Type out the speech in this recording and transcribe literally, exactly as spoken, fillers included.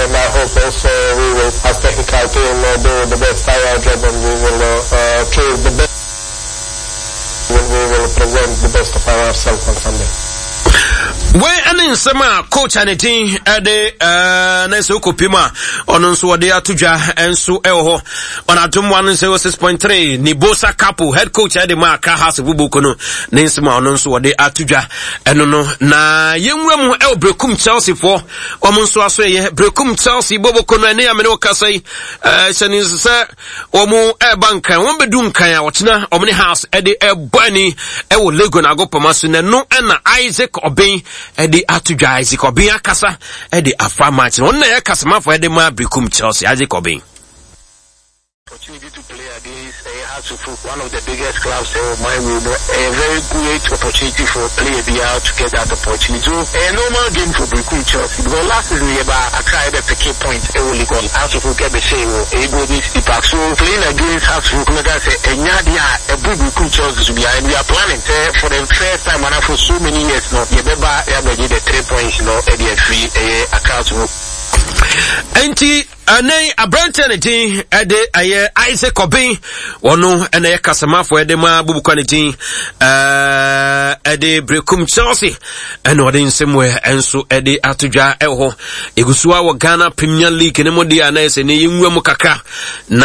and I hope also we will, as technical team, uh, do the best our job, and we will uh, choose the best. We will present the best of ourselves on Sunday. When an summer coach and a team at the uh Neso Kopima on Suadia Tuja and Su Elho on Atom one zero six point three Nibosa Kapu head coach at the Mark House of Bubukono Ninsma on Suadia Atuja and no na Yumram El Brekum Chelsea for Omunsuase Brekum Chelsea Bobokono and Amenoka say uh Sanis Sir Omu Banka Wombedum Kaya Watchna Omni House at the El Bunny El Legona go Pamasuna no and Isaac Obey Eddie Atuja Isaac Obey Akasa Eddie Afra match on the Kasama for Eddie Brekum Chelsea Isaac Obey. Opportunity to play against uh, Hatfield, one of the biggest clubs of uh, my world. A very great opportunity for player be out to get that opportunity. So a normal game for Brekum Chelsea. Because last season I tried to pick a point a only goal. Hatfield get the same a go this impact. So playing against Hatfield, like I say, a Nadia a Brekum Chelsea to be and we are planning uh, for the first time and for so many years now. You better have the three points, you know, at the free uh, account. Enti anay abrantanity ade aye Isaac Obey wono ene kasama fo ede ma bubukwanity eh ede Brekum Chelsea ene ode nsemwe enso ede atudwa eho egusuwa wo Ghana Premier League ne modi anay se ne yinwam kakra.